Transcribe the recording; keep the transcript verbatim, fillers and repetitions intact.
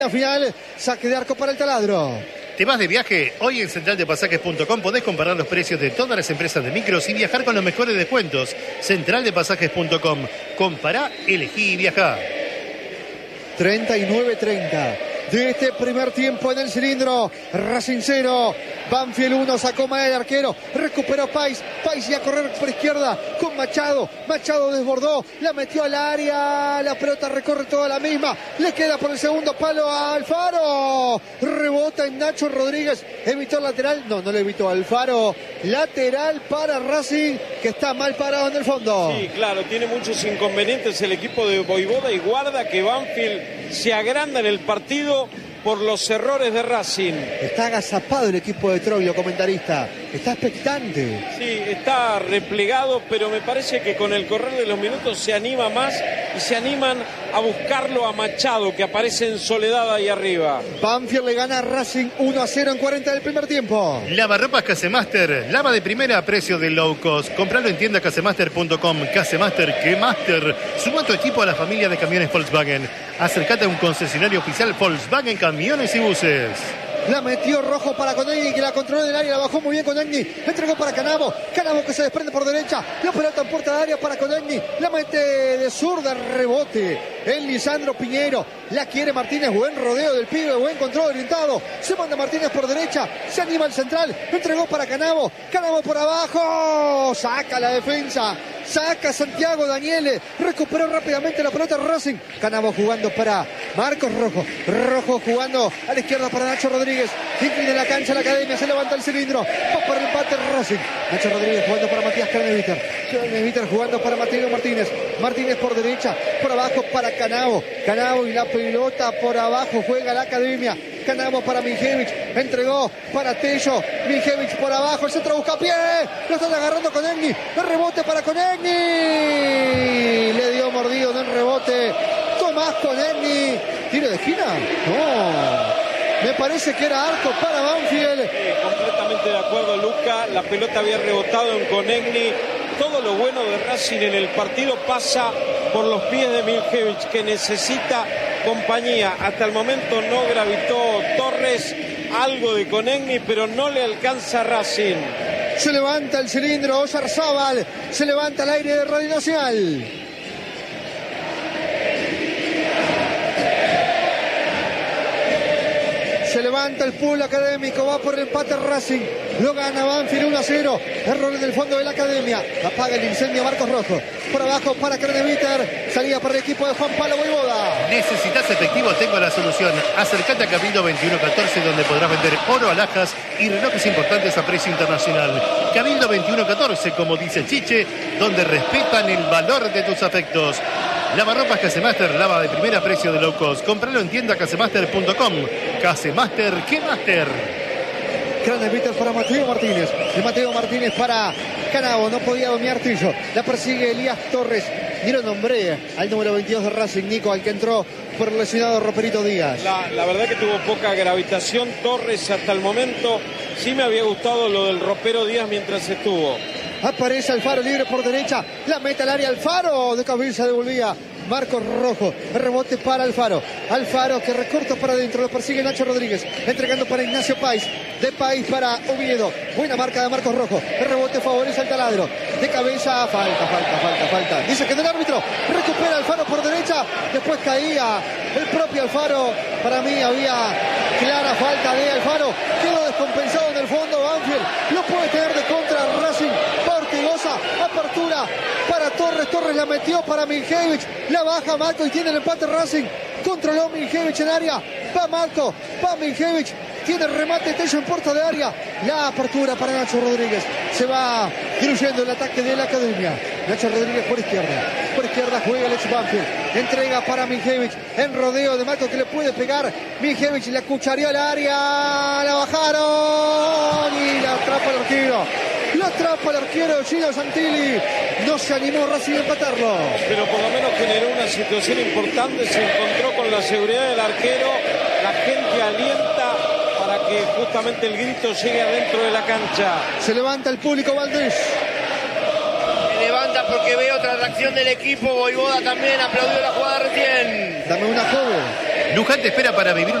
La final, saque de arco para el Taladro. ¿Te vas de viaje? Hoy en central de pasajes punto com podés comparar los precios de todas las empresas de micros y viajar con los mejores descuentos. central de pasajes punto com. Compará, elegí y viajá. treinta y nueve treinta de este primer tiempo en el cilindro. Racing cero, Banfield uno, sacó mal el arquero, recuperó Pais, Pais y a correr por izquierda con Machado, Machado desbordó, la metió al área, la pelota recorre toda la misma, le queda por el segundo palo a Alfaro, rebota en Nacho Rodríguez, evitó el lateral, no, no le evitó Alfaro, lateral para Racing, que está mal parado en el fondo. Sí, claro, tiene muchos inconvenientes el equipo de Voivoda y guarda que Banfield se agranda en el partido por los errores de Racing. Está agazapado el equipo de Troglio, comentarista. Está expectante. Sí, está replegado, pero me parece que con el correr de los minutos se anima más y se animan a buscarlo a Machado, que aparece en soledad ahí arriba. Banfield le gana a Racing uno a cero en cuarenta del primer tiempo. Lavarropas Casemaster, lava de primera a precio de low cost. Compralo en tienda casemaster punto com. Casemaster, que master. Suma tu equipo a la familia de camiones Volkswagen. Acércate a un concesionario oficial Volkswagen Camiones y Buses. La metió Rojo para Conegni, que la controló del área, la bajó muy bien Conegni, entregó para Canavo, Canavo que se desprende por derecha, la pelota en puerta de área para Conegni, la mete de zurda, rebote en Lisandro Piñero, la quiere Martínez, buen rodeo del pibe, buen control orientado, se manda Martínez por derecha, se anima el central, entregó para Canavo, Canavo por abajo, saca la defensa, saca Santiago Daniele, recuperó rápidamente la pelota Racing, Canavo jugando para Marcos Rojo, Rojo jugando a la izquierda para Nacho Rodríguez, inclina la cancha la academia, se levanta el cilindro, va por el empate Racing, Nacho Rodríguez jugando para Matías Craneviter, Craneviter jugando para Mateo Martínez, Martínez por derecha, por abajo para Canavo, Canavo y la pelota por abajo, juega la academia, Canavo para Mijevich, entregó para Tello, Mijevich por abajo, el centro busca pie, lo están agarrando Conegni, el rebote para Conegni, le dio mordido en el rebote, Tomás Conegni, tiro de esquina, no. Me parece que era arco para Banfield. Eh, completamente de acuerdo, Luca. La pelota había rebotado en Conegni. Todo lo bueno de Racing en el partido pasa por los pies de Miljevich, que necesita compañía. Hasta el momento no gravitó Torres, algo de Conegni, pero no le alcanza a Racing. Se levanta el cilindro, Oyarzábal. Se levanta al aire de Radio Nacional. Se levanta el pool académico, va por el empate Racing, lo gana Banfield uno a cero, error en el fondo de la academia, apaga el incendio Marcos Rojo, por abajo para Craneviter, salida para el equipo de Juan Pablo Voivoda. ¿Necesitas efectivo? Tengo la solución. Acércate a Cabildo veintiuno catorce, donde podrás vender oro, alhajas y relojes importantes a precio internacional. Cabildo veintiuno catorce, como dice Chiche, donde respetan el valor de tus afectos. Lavarropas Casemaster, lava de primera a precio de low cost. Compralo en tienda casemaster punto com. Casemaster, ¿qué master? Craneviter para Mateo Martínez. Y Mateo Martínez para Canavo. No podía dominar Tillo. La persigue Elías Torres. Ni lo nombré al número veintidós de Racing, Nico, al que entró por el lesionado Roperito Díaz. La, la verdad que tuvo poca gravitación Torres hasta el momento. Sí me había gustado lo del Ropero Díaz mientras estuvo. Aparece Alfaro libre por derecha, la mete al área Alfaro, de cabeza devolvía Marcos Rojo, rebote para Alfaro, Alfaro que recorta para adentro, lo persigue Nacho Rodríguez, entregando para Ignacio Pais, de Pais para Oviedo, buena marca de Marcos Rojo, el rebote favorece al Taladro, de cabeza, falta, falta, falta, falta, dice que del árbitro, recupera Alfaro por derecha, después caía el propio Alfaro, para mí había clara falta de Alfaro, quedó descompensado en el fondo Banfield, lo puede tener de contra Racing, Ortigosa, apertura para Torres, Torres la metió para Miljevich, la baja Marco y tiene el empate Racing, controló Miljevich en área, va Marco, va Miljevich, tiene el remate Tello en puerta de área, la apertura para Nacho Rodríguez, se va diluyendo el ataque de la academia, Nacho Rodríguez por izquierda, por izquierda juega el ex Banfield, entrega para Miljevich, en rodeo de Marco que le puede pegar, Miljevich la cuchareó al área, la bajaron y la atrapa el arquero. Lo atrapa el arquero Gino Santilli. No se animó Racing a empatarlo. Pero por lo menos generó una situación importante. Se encontró con la seguridad del arquero. La gente alienta para que justamente el grito llegue adentro de la cancha. Se levanta el público Valdés. Se levanta porque ve otra reacción del equipo. Voivoda también aplaudió la jugada recién. Dame una joven. Luján te espera para vivir